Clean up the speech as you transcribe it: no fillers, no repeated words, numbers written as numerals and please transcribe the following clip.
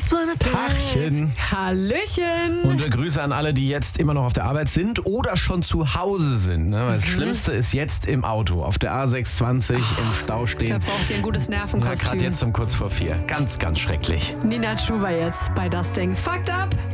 Tagchen. Hallöchen. Und Grüße an alle, die jetzt immer noch auf der Arbeit sind oder schon zu Hause sind. Ne? Das Schlimmste ist jetzt im Auto, auf der A620 im Stau Da stehen. braucht ihr ein gutes Nervenkostüm. Gerade jetzt um kurz vor 4. Ganz, ganz schrecklich. Nina Chuba jetzt bei Das Ding. Fucked up.